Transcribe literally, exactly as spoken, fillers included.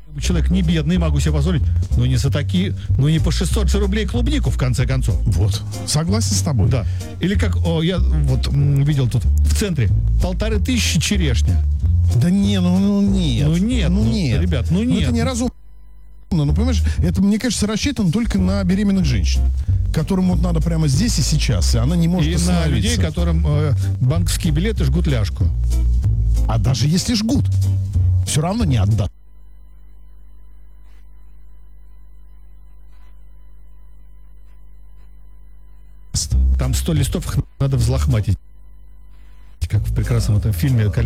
человек не бедный, могу себе позволить, но не за такие, ну не по шестьсот же рублей клубнику, в конце концов. Вот, согласен с тобой. Да. Или как, о, я вот м, видел тут в центре, полторы тысячи черешня. Да не, ну, ну нет. Ну нет, ну, ну, нет. ребят, ну нет. Это неразумно. Ну, понимаешь, это, мне кажется, рассчитано только на беременных женщин, которым вот надо прямо здесь и сейчас, и она не может И на остановиться. людей, которым э, банковские билеты жгут ляжку. А даже если жгут, все равно не отдат. Там сто листов, их надо взлохматить. Как в прекрасном этом фильме